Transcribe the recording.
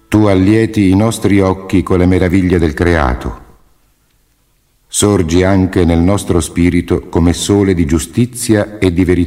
Tu allieti i nostri occhi con le meraviglie del creato. Sorgi anche nel nostro spirito come sole di giustizia e di verità.